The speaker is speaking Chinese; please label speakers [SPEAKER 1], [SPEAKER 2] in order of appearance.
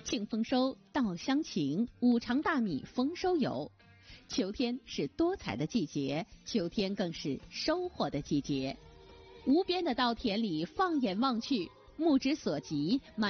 [SPEAKER 1] 庆丰收，稻香晴，五常大米丰收有。秋天是多彩的季节，秋天更是收获的季节。无边的稻田里，放眼望去，目之所及，